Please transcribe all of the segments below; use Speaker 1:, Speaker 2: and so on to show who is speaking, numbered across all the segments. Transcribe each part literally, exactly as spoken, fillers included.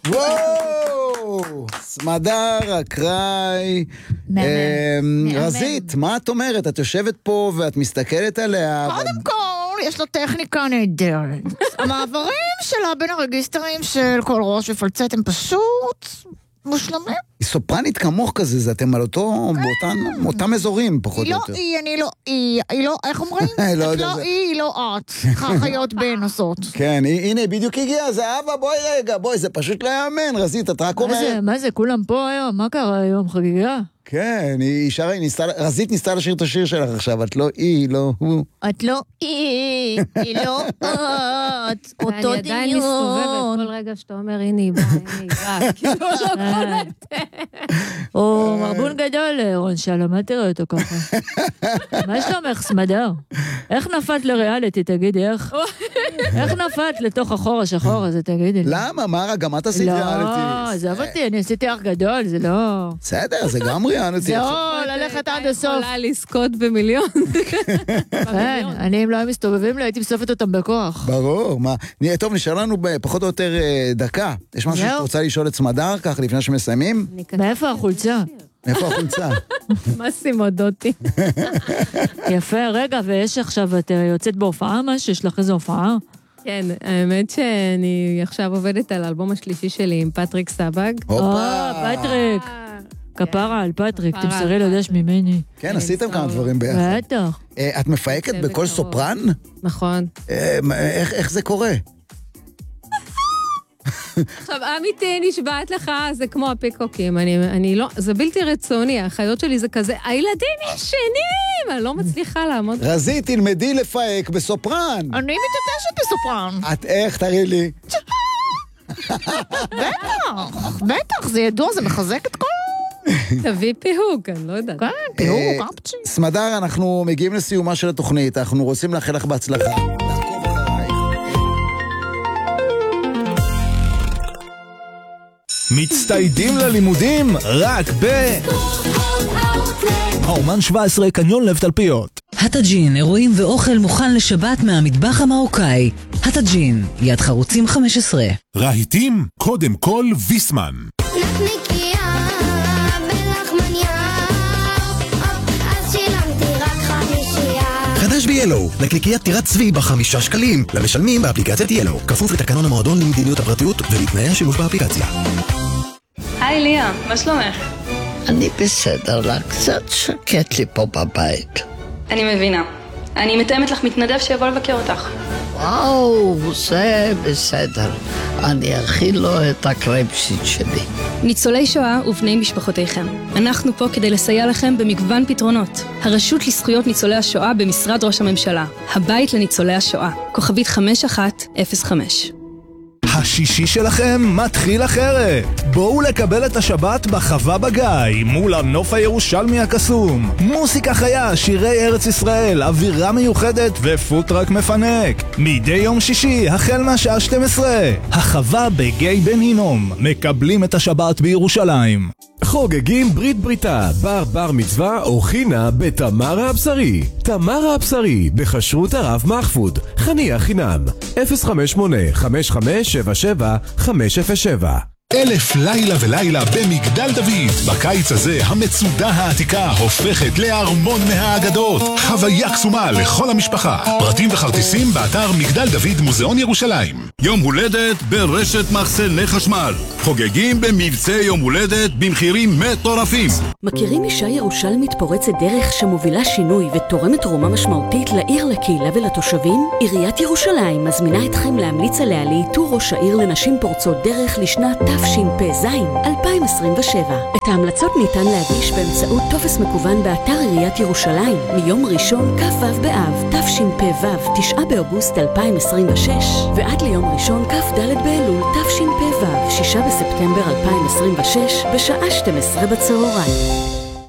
Speaker 1: וואו! סמדר, אקראי. רזית, מה את אומרת? את יושבת פה ואת מסתכלת עליה.
Speaker 2: קודם כל, יש לו טכניקה נהדרת. המעברים שלה בין הרגיסטרים של כל ראש ופלצט הם פשוט מושלמים.
Speaker 1: היא סופרנית כמוך כזה, זה אתם על אותו, באותם אזורים, פחות או יותר.
Speaker 2: היא לא היא, אני לא היא, היא לא, איך אומרים? את לא היא, היא לא את. חיות בין עושות.
Speaker 1: כן, הנה, בדיוק הגיעה, זהבה, בואי רגע, בואי, זה פשוט לא יאמן, רזית, את רק אומרת.
Speaker 3: מה זה, מה זה, כולם פה היום? מה קרה היום, חגיגה?
Speaker 1: כן, היא שרה, היא ניסתה, רזית ניסתה לשיר את השיר שלך עכשיו, את לא היא, לא הוא.
Speaker 2: את לא היא, היא לא את, אותו דיון.
Speaker 4: אני עדיין מסתובבת כל רגע שאתה אומר, הנה היא באה, הנה היא באה, כאילו לא קולט.
Speaker 3: או מרבון גדול, רון שלום, מה תראה אותו ככה? מה שלומך, סמדר? איך נפת לריאליטי, תגידי, איך? איך נפת לתוך החור השחור הזה, תגידי?
Speaker 1: למה? מה, גם את עשית ריאליטי?
Speaker 3: לא, זה עבדתי, אני עשיתי אח גדול, זה לא...
Speaker 1: בסדר, זה גם ריאליטי.
Speaker 3: זה או ללכת עד הסוף.
Speaker 4: יכולה לזכות במיליון.
Speaker 3: כן, אני אם לא הייתי מסתובבים, לא הייתי מסופת אותם בכוח.
Speaker 1: ברור, מה? טוב, נשאר לנו פחות או יותר דקה. יש משהו שאת רוצה לשאול את סמדר כך לפני שמסיימים?
Speaker 3: מאיפה החולצה?
Speaker 1: מאיפה החולצה?
Speaker 4: מה סימוד אותי?
Speaker 3: יפה, רגע, ויש עכשיו, את יוצאת בהופעה משהו? יש לך איזו הופעה?
Speaker 4: כן, האמת שאני עכשיו עובדת על האלבום השלישי שלי עם פטריק סבג.
Speaker 3: אה, פטריק. כפרה על פטריק, תמסרי לו דש ממני.
Speaker 1: כן, עשיתם כמה דברים ביחד.
Speaker 3: בטח.
Speaker 1: את מפהקת בכל סופרן?
Speaker 4: נכון.
Speaker 1: איך זה קורה?
Speaker 4: עכשיו, אמיתי, נשבעת לך, זה כמו הפיקוקים, אני לא, זה בלתי רצוני, החיות שלי זה כזה, הילדים ישנים, אני לא מצליחה לעמוד.
Speaker 1: רזית, תלמדי לפהק בסופרן.
Speaker 2: אני מתעטשת בסופרן.
Speaker 1: את איך, תראי לי?
Speaker 2: בטח, בטח, זה ידוע, זה מחזק את כל...
Speaker 4: תביא פיהוק, אני לא יודעת.
Speaker 2: כן, פיהוק, אפצ'י.
Speaker 1: סמדר, אנחנו מגיעים לסיומה של התוכנית, אנחנו רוצים לאחל לך בהצלחה.
Speaker 5: מצטיידים ללימודים רק ב... האומן שבע עשרה קניון לב תלפיות.
Speaker 6: הטאג'ין, אירועים ואוכל מוכן לשבת מהמטבח המרוקאי. הטאג'ין, יד חרוצים חמש עשרה.
Speaker 5: רהיטים, קודם כל ויסמן.
Speaker 7: נקניקיה, בלחמניה, אז שילמתי רק חמישייה.
Speaker 8: חדש ב-ילו, נקניקיית טירת צבי בחמישה שקלים, למשלמים באפליקציית ילו, כפוף לתקנון המועדון למדיניות הפרטיות ולתנאי השימוש באפליקציה.
Speaker 9: היי ליה, מה שלומך?
Speaker 10: אני בסדר לה, קצת שקט לי פה בבית.
Speaker 9: אני מבינה. אני מתאמת לך מתנדב שיבוא לבקר אותך.
Speaker 10: וואו, זה בסדר. אני אכיל לו את הקרייפסיט שלי.
Speaker 9: ניצולי שואה ובני משפחותיכם. אנחנו פה כדי לסייע לכם במגוון פתרונות. הרשות לזכויות ניצולי השואה במשרד ראש הממשלה. הבית לניצולי השואה. כוכבית חמש אחת אפס חמש.
Speaker 5: השישי שלכם מתחיל אחרת. בואו לקבל את השבת בחווה בגיא, מול הנוף הירושלמי הקסום. מוסיקה חיה, שירי ארץ ישראל, אווירה מיוחדת ופוטרק מפנק. מדי יום שישי, החל מהשעה שתים עשרה. החווה בגיא בן הינום. מקבלים את השבת בירושלים.
Speaker 11: חוגגים ברית בריתה, בר בר מצווה או חינה בתמרה הבשרי. תמרה הבשרי, בחשרות הרב מחפוד. חניה חינם. אפס חמש שמונה חמש חמש שבע שבע חמש אפס שבע.
Speaker 5: אלף לילה ולילה במגדל דוד. בקיץ הזה המצודה העתיקה הופכת לארמון מהאגדות. חוויה קסומה לכל המשפחה. פרטים וכרטיסים באתר מגדל דוד מוזיאון ירושלים.
Speaker 12: יום הולדת ברשת מחסני חשמל. חוגגים במבצע יום הולדת במחירים מטורפים.
Speaker 13: מכירים אישה ירושלמית פורצת דרך שמובילה שינוי ותורמת תרומה משמעותית לעיר, לקהילה ולתושבים? עיריית ירושלים מזמינה אתכם להמליץ עליה לאיתור ראש העיר לנשים פורצות דרך לשנת תשפ"ז אלפיים עשרים ושבע. את ההמלצות ניתן להגיש באמצעות טופס מקוון באתר עיריית ירושלים מיום ראשון כ"ו באב תשפ"ו תשעה באוגוסט אלפיים עשרים ושש ועד ליום ראשון כ"ד באלול תשפ"ו שישה בספטמבר אלפיים עשרים ושש בשעה שתים עשרה בצהריים.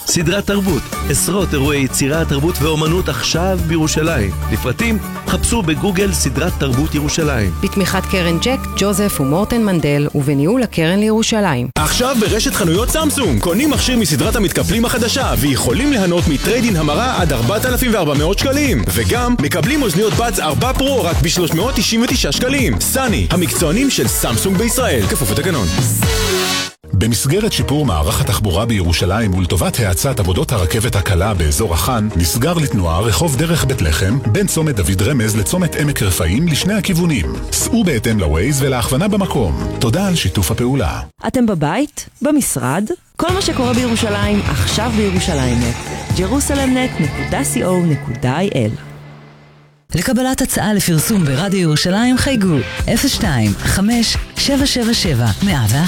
Speaker 14: סדרת תרבות, עשרות אירועי יצירה, תרבות ואומנות עכשיו בירושלים. לפרטים, חפשו בגוגל סדרת תרבות ירושלים.
Speaker 15: בתמיכת קרן ג'ק, ג'וזף ומורטן מנדל, ובניהול הקרן לירושלים.
Speaker 16: עכשיו ברשת חנויות סמסונג, קונים מכשיר מסדרת המתקפלים החדשה, ויכולים ליהנות מטריידין המרה עד ארבעת אלפים וארבע מאות שקלים. וגם מקבלים אוזניות בץ ארבע פרו רק ב-שלוש מאות תשעים ותשעה שקלים. סני, המקצוענים של סמסונג בישראל. כפוף לתקנון.
Speaker 17: במסגרת שיפור מערך התחבורה בירושלים ולטובת האצת עבודות הרכבת הקלה באזור החאן, נסגר לתנועה רחוב דרך בית לחם בין צומת דוד רמז לצומת עמק רפאים לשני הכיוונים. סעו בהתאם לווייז ולהכוונה במקום. תודה על שיתוף הפעולה.
Speaker 18: אתם בבית? במשרד? כל מה שקורה בירושלים עכשיו בירושלים נט. ג'רוסלם נט נקודה סי או נקודה איי אל.
Speaker 6: לקבלת הצעה לפרסום ברדיו ירושלים חייגו אפס שתיים חמש שבע שבע שבע מאה ואחת.